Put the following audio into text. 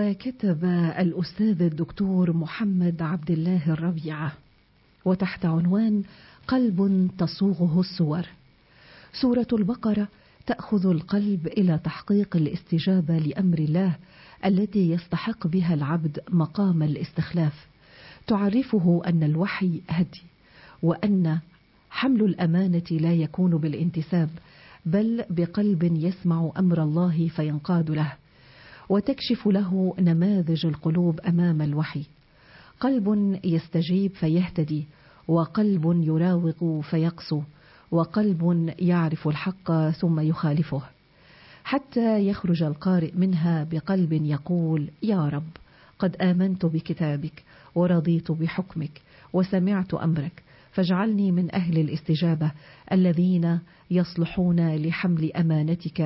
وكتب الأستاذ الدكتور محمد عبد الله الربيعة، وتحت عنوان قلب تصوغه الصور. سورة البقرة تأخذ القلب إلى تحقيق الاستجابة لأمر الله التي يستحق بها العبد مقام الاستخلاف، تعرفه أن الوحي هدي، وأن حمل الأمانة لا يكون بالانتساب بل بقلب يسمع أمر الله فينقاد له، وتكشف له نماذج القلوب أمام الوحي. قلب يستجيب فيهتدي، وقلب يراوغ فيقسو، وقلب يعرف الحق ثم يخالفه، حتى يخرج القارئ منها بقلب يقول: يا رب، قد آمنت بكتابك ورضيت بحكمك وسمعت أمرك، فاجعلني من أهل الاستجابة الذين يصلحون لحمل أمانتك